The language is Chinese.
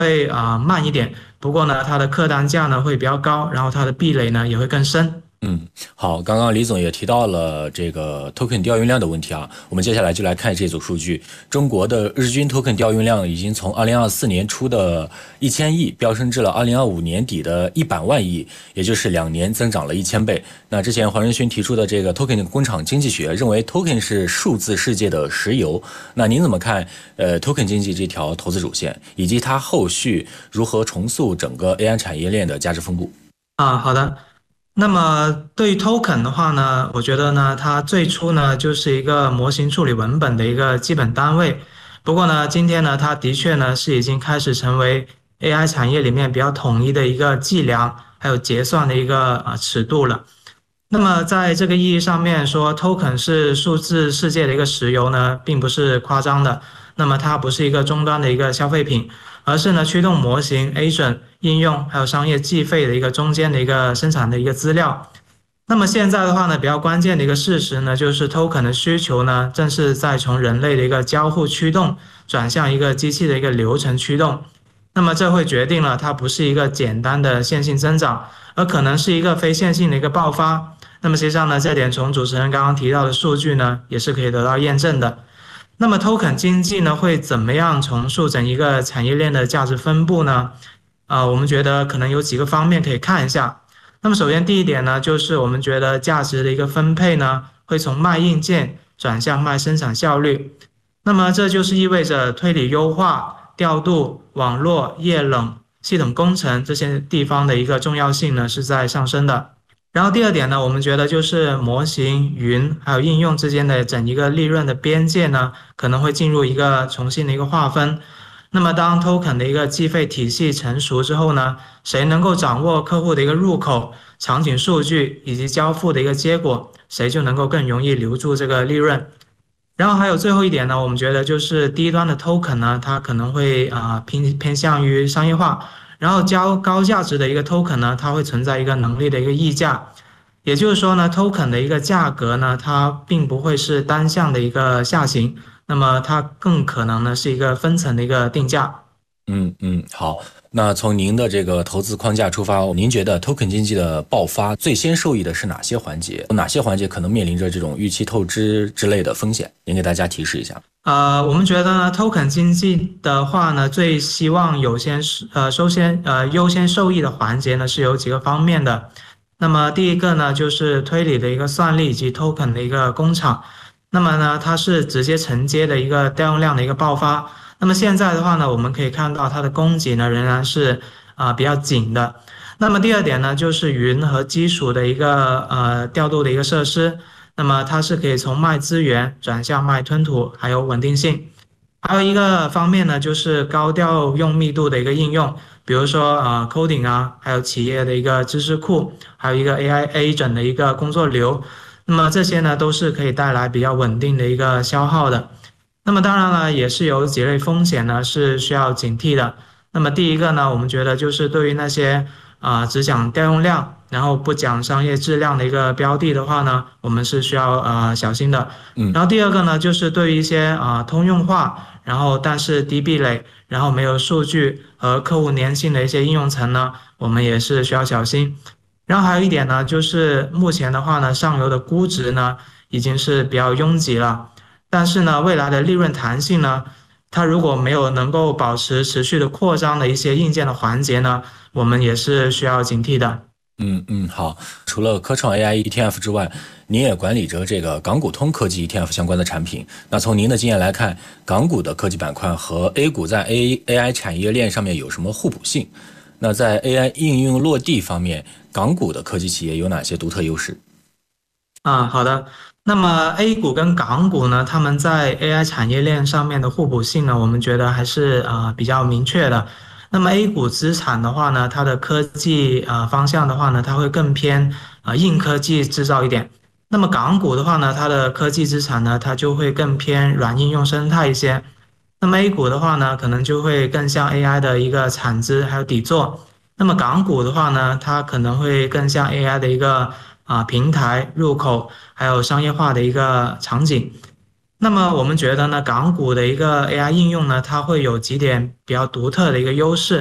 会慢一点，不过呢，它的客单价呢会比较高，然后它的壁垒呢也会更深。 好，刚刚李总也提到了这个 token 调用量的问题啊，我们接下来就来看这组数据。中国的日均 token 调用量已经从2024年初的1000亿飙升至了2025年底的100万亿，也就是2年增长了1000倍。那之前黄仁勋提出的这个 token 工厂经济学，认为 token 是数字世界的石油。那您怎么看token 经济这条投资主线，以及它后续如何重塑整个 AI 产业链的价值分布？ 好的。那么对于 token 的话呢，我觉得呢，它最初呢就是一个模型处理文本的一个基本单位。不过呢，今天呢，它的确呢是已经开始成为 AI 产业里面比较统一的一个计量还有结算的一个尺度了。那么在这个意义上面说，token 是数字世界的一个石油呢，并不是夸张的。那么它不是一个终端的一个消费品，而是呢驱动模型、agent 应用还有商业计费的一个中间的一个生产的一个资料。那么现在的话呢，比较关键的一个事实呢，就是 token 的需求呢，正是在从人类的一个交互驱动转向一个机器的一个流程驱动。那么这会决定了它不是一个简单的线性增长，而可能是一个非线性的一个爆发。那么实际上呢，这点从主持人刚刚提到的数据呢，也是可以得到验证的。那么 token 经济呢，会怎么样重塑整一个产业链的价值分布呢？我们觉得可能有几个方面可以看一下。那么首先第一点呢，就是我们觉得价值的一个分配呢，会从卖硬件转向卖生产效率。那么这就是意味着推理优化、调度、网络、液冷、系统工程这些地方的一个重要性呢，是在上升的。然后第二点呢，我们觉得就是模型、云还有应用之间的整一个利润的边界呢，可能会进入一个重新的一个划分。那么当 token 的一个计费体系成熟之后呢，谁能够掌握客户的一个入口、场景数据以及交付的一个结果，谁就能够更容易留住这个利润。然后还有最后一点呢，我们觉得就是低端的 token 呢，它可能会偏向于商业化，然后较高价值的一个 token 呢，它会存在一个能力的一个溢价。也就是说呢，token 的一个价格呢，它并不会是单向的一个下行，那么它更可能呢是一个分层的一个定价。 好。那从您的这个投资框架出发，您觉得 token 经济的爆发最先受益的是哪些环节？哪些环节可能面临着这种预期透支之类的风险？您给大家提示一下。 我们觉得呢，token 经济的话呢，最希望优先受益的环节呢是有几个方面的。那么第一个呢，就是推理的一个算力以及 token 的一个工厂。那么呢，它是直接承接的一个调用量的一个爆发。那么现在的话呢，我们可以看到它的供给呢仍然是比较紧的。那么第二点呢，就是云和基础的一个调度的一个设施。那么它是可以从卖资源转向卖吞吐，还有稳定性。还有一个方面呢，就是高调用密度的一个应用，比如说coding 啊，还有企业的一个知识库，还有一个 AI agent 的一个工作流。那么这些呢，都是可以带来比较稳定的一个消耗的。那么当然了，也是有几类风险呢是需要警惕的。那么第一个呢，我们觉得就是对于那些只讲调用量，然后不讲商业质量的一个标的的话呢，我们是需要小心的。然后第二个呢，就是对于一些通用化，然后但是低壁垒，然后没有数据和客户粘性的一些应用层呢，我们也是需要小心。然后还有一点呢，就是目前的话呢，上游的估值呢已经是比较拥挤了。但是呢，未来的利润弹性呢，它如果没有能够保持持续的扩张的一些硬件的环节呢，我们也是需要警惕的。 好。除了科创 AI ETF 之外，您也管理着这个港股通科技 ETF 相关的产品。那从您的经验来看，港股的科技板块和 A 股在 AI 产业链上面有什么互补性？那在 AI 应用落地方面，港股的科技企业有哪些独特优势？ 好的。那么 A 股跟港股呢，他们在 AI 产业链上面的互补性呢，我们觉得还是比较明确的。那么 A 股资产的话呢，它的科技方向的话呢，它会更偏硬科技制造一点。那么港股的话呢，它的科技资产呢，它就会更偏软应用生态一些。那么 A 股的话呢，可能就会更像 AI 的一个产资还有底座。那么港股的话呢，它可能会更像 AI 的一个平台入口，还有商业化的一个场景。 那么我们觉得呢，港股的一个 AI 应用呢，它会有几点比较独特的一个优势。